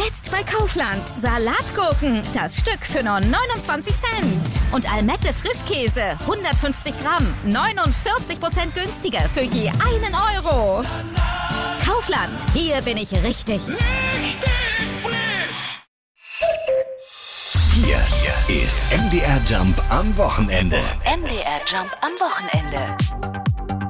Jetzt bei Kaufland. Salatgurken, das Stück für nur 29 Cent. Und Almette Frischkäse, 150 Gramm, 49% günstiger für je 1 Euro. Kaufland, hier bin ich richtig. Richtig frisch! Hier ist MDR Jump am Wochenende. MDR Jump am Wochenende.